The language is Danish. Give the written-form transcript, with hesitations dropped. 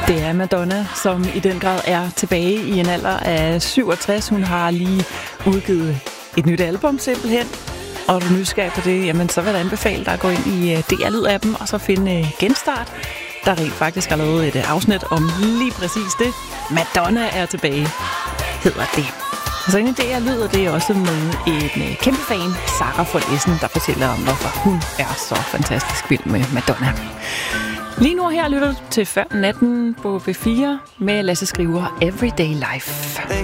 Det er Madonna, som i den grad er tilbage i en alder af 67. Hun har lige udgivet et nyt album simpelthen. Og er du nysgerrig på det, jamen så vil jeg anbefale dig at gå ind i DR-lyd-appen og så finde Genstart. Der rent faktisk har lavet et afsnit om lige præcis det. Madonna er tilbage, hedder det. Og så inde i DR-lyd, det er også med en kæmpe fan, Sarah von Essen, der fortæller om, hvorfor hun er så fantastisk vild med Madonna. Lige nu her lytter du til Før Natten på V4 med Lasse Skriver Everyday Life.